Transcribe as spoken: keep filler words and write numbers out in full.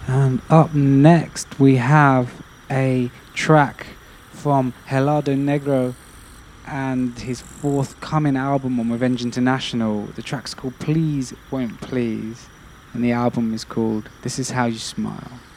And up next we have a track from Helado Negro and his forthcoming album on Revenge International. The track's called Please Won't Please, and the album is called This Is How You Smile.